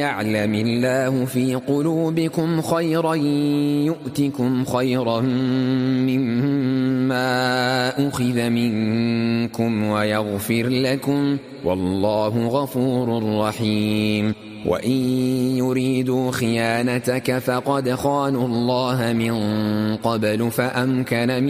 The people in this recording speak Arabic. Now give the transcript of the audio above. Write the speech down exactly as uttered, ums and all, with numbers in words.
يعلم الله في قلوبكم خيرا يؤتكم خيرا مما أخذ منكم ويغفر لكم والله غفور رحيم. وإن يريدوا خيانتك فقد خانوا الله من قبل فأمكن